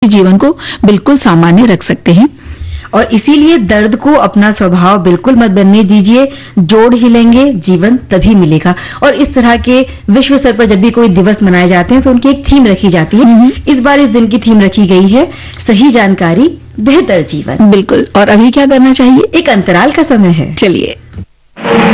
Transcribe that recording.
आपके जीवन को बिल्कुल सामान्य रख सकते हैं। और इसीलिए दर्द को अपना स्वभाव बिल्कुल मत बनने दीजिए, जोड़ ही लेंगे, जीवन तभी मिलेगा। और इस तरह के विश्व स्तर पर जब भी कोई दिवस मनाए जाते हैं तो उनकी एक थीम रखी जाती है। इस बार इस दिन की थीम रखी गई है सही जानकारी बेहतर जीवन। बिल्कुल। और अभी क्या करना चाहिए? एक अंतराल का समय है। चलिए।